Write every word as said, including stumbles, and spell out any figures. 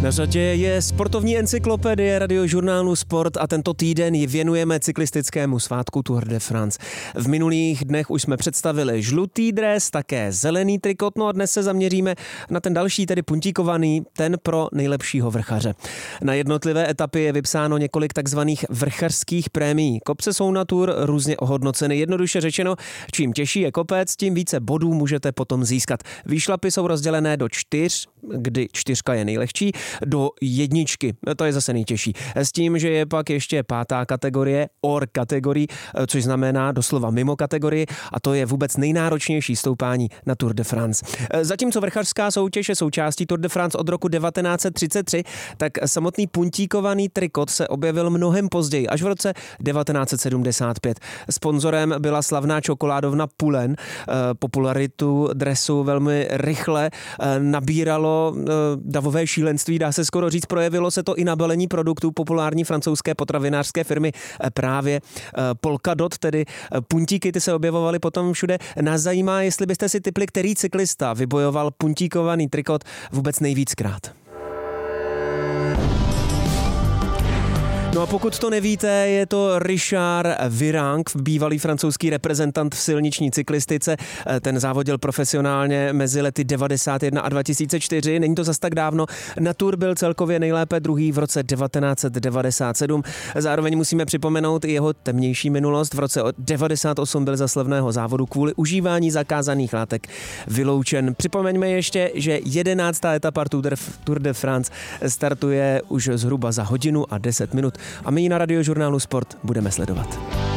Na řadě je sportovní encyklopedie radiožurnálu Sport a tento týden ji věnujeme cyklistickému svátku Tour de France. V minulých dnech už jsme představili žlutý dres, také zelený trikot, no a dnes se zaměříme na ten další, tedy puntíkovaný, ten pro nejlepšího vrchaře. Na jednotlivé etapy je vypsáno několik takzvaných vrchařských prémií. Kopce jsou na Tour různě ohodnoceny. Jednoduše řečeno, čím těžší je kopec, tím více bodů můžete potom získat. Výšlapy jsou rozdělené do čtyř, kdy čtyřka je nejlehčí, do jedničky, to je zase nejtěžší. S tím, že je pak ještě pátá kategorie, or kategorii, což znamená doslova mimo kategorii, a to je vůbec nejnáročnější stoupání na Tour de France. Zatímco vrchařská soutěž je součástí Tour de France od roku devatenáct set třicet tři, tak samotný puntíkovaný trikot se objevil mnohem později, až v roce devatenáct set sedmdesát pět. Sponzorem byla slavná čokoládovna Poulen. Popularitu dresu velmi rychle nabíralo davové šílenství, dá se skoro říct, projevilo se to i na balení produktů populární francouzské potravinářské firmy právě Polkadot, tedy puntíky, ty se objevovaly potom všude. Nás zajímá, jestli byste si tipli, který cyklista vybojoval puntíkovaný trikot vůbec nejvíckrát. No a pokud to nevíte, je to Richard Virenque, bývalý francouzský reprezentant v silniční cyklistice. Ten závodil profesionálně mezi lety devadesát jedna a dva tisíce čtyři. Není to zas tak dávno. Na Tour byl celkově nejlépe druhý v roce devatenáct set devadesát sedm. Zároveň musíme připomenout i jeho temnější minulost. V roce devadesát osm byl za slavného závodu kvůli užívání zakázaných látek vyloučen. Připomeňme ještě, že jedenáctá etapa Tour de France startuje už zhruba za hodinu a deset minut. A my ji na radiožurnálu Sport budeme sledovat.